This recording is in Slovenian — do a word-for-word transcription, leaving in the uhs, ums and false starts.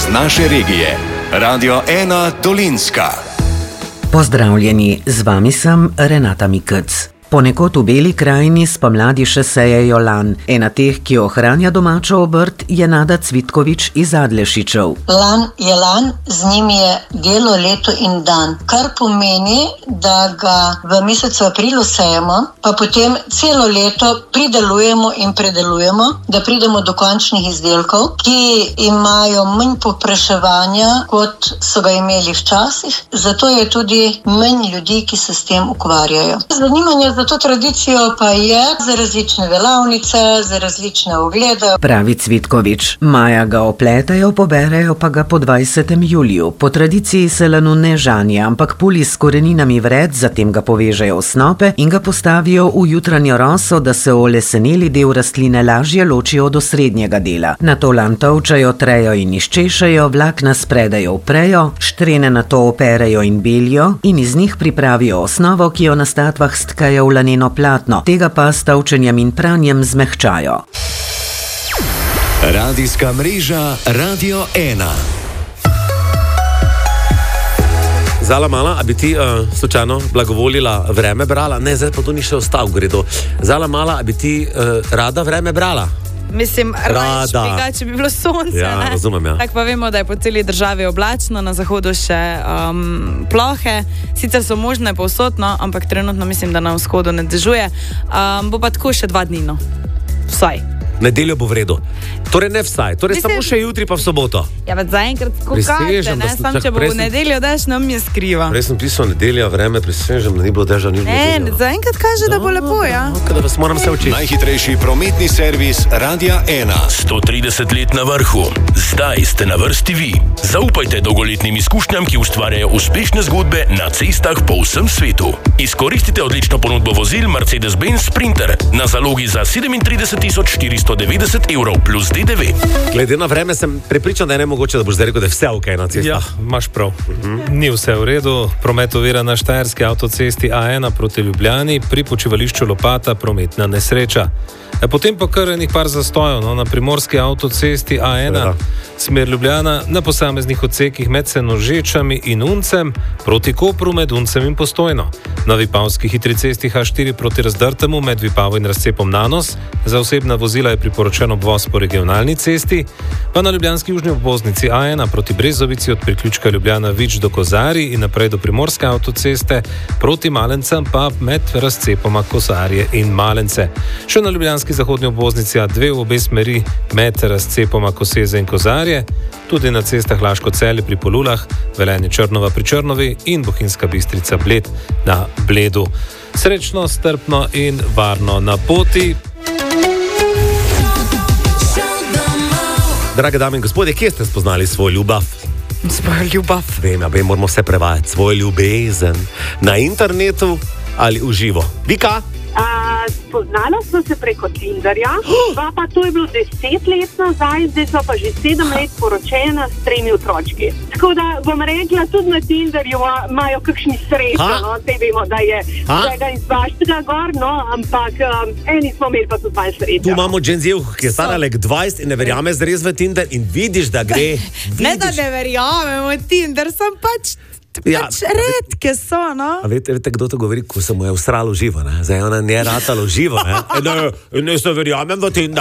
Glas naše regije. Radio ena Dolenjska. Pozdravljeni, z vami sem Renata Mikec. Ponekod v Beli krajini spomladi še sejejo lan. Ena teh, ki ohranja domačo obrt, je Nada Cvitkovič iz Adlešičev. Lan je lan, z njim je delo, leto in dan. Kar pomeni, da ga v mesecu aprilu sejemo, pa potem celo leto pridelujemo in predelujemo, da pridemo do končnih izdelkov, ki imajo manj povpraševanja, kot so ga imeli včasih. Zato je tudi manj ljudi, ki se s tem ukvarjajo. Zanimanje za to tradicijo pa je za različne delavnice, za različne oglede. Pravi Cvitkovič. Maja ga opletajo, poberejo pa ga po dvajsetem juliju. Po tradiciji se lanu ne žanje, ampak puli s koreninami vred, zatem ga povežejo v snope in ga postavijo v jutranjo roso, da se oleseneli del rastline lažje ločijo od osrednjega dela. Nato lan tolčejo, trejo in izčešejo, vlakna spredajo v prejo, štrene nato operejo in belijo in iz njih pripravijo osnovo, ki jo na statvah stkajo v laneno platno, tega pa s tolčenjem in pranjem zmehčajo. Radijska mreža Radio ena. Zala mala, a bi ti uh, slučajno blagovolila vreme brala? Ne, zdaj pa to ni še ostal v gredu. Zala mala, a bi ti uh, rada vreme brala? Mislim, raje špiga, če bi bilo sonce. Ja, ne? Razumem, ja. Tako pa vemo, da je po celi državi oblačno, na zahodu še um, plohe. Sicer so možne povsod, no, ampak trenutno mislim, da na vzhodu ne dežuje. Um, bo pa tako še dva dni, no. Vsaj. Nedeljo bo v redu. Torej ne vsaj, torej Mislim, samo še jutri pa v soboto. Ja, pa zaenkrat skokate, ne? Sam, če bo v nedeljo dež, nam je skriva. Prej sem pisal nedelja, vreme, prisežem, da ni bilo deža, ni bilo Ne, nedeljo. zaenkrat kaže, da bo lepo, ja. Ok, da vas moram se učiti. Najhitrejši prometni servis Radia ena. sto trideset let na vrhu. Zdaj ste na vrsti vi. Zaupajte dolgoletnim izkušnjam, ki ustvarjajo uspešne zgodbe na cestah po vsem svetu. Izkoristite odlično ponudbo vozil Mercedes-Benz Sprinter na zalogi za sedemintrideset tisoč štiristo devetdeset evrov plus D D V. Glede na vreme sem prepričan, da je nemogoče, da boš zdaj rekel, da je vse ok na cestah. Ja, imaš prav. Uh-huh. Ni vse v redu. Promet ovira na štajerski avtocesti A ena proti Ljubljani, pri počivališču Lopata prometna nesreča. Potem pa kar enih par zastojev, no, na primorski avtocesti A ena, smer Ljubljana, na posameznih odsekih med Senožečami in Uncem, proti Kopru med Uncem in Postojno. Na vipavski hitri cesti H štiri proti Razdrtemu med Vipavo in razcepom Nanos, za osebna vozila je priporočen obvoz po regionalni cesti, pa na ljubljanski južni obvoznici A ena proti Brezovici od priključka Ljubljana Vič do Kozarij in naprej do primorske avtoceste, proti Malencem pa med razcepoma Kozarje in Malence. Še na ljubljanski zahodni obvoznici A dve v obe smeri med razcepoma Koseze in Kozarje, tudi na cestah Laško-Celje pri Polulah, Velenje Črnova pri Črnovi in Bohinjska Bistrica Bled na Bledu. Srečno, strpno in varno na poti. Drage dame in gospodje, kje ste spoznali svoj ljubav? Svoj ljubav. Vem, ja, vem, moramo vse prevajati. Svoj ljubezen. Na internetu ali v živo? Vika? Uh, spoznala smo se preko Tinderja, pa, pa to je bilo deset let nazaj, zdaj so pa že sedem let poročena s tremi otročki. Tako da bom rekla, tudi na Tinderju imajo kakšni srečo, no, te vemo, da je vsega in svaštega gor, no, ampak um, eni smo imeli pa tudi malo srečo. Tu imamo Gen Z, ki je stara lek dvajset in ne verjame zres v Tinder in vidiš, da gre. Vidiš. Ne, da ne verjamemo Tinder, sem pač Ja, pač redke so, no. A veste, veste, kdo to govori, ko se mu je usralo živo, ne? Zdaj ona ne je ratalo živo, ne? Ne, ne se verjamem v Tinder.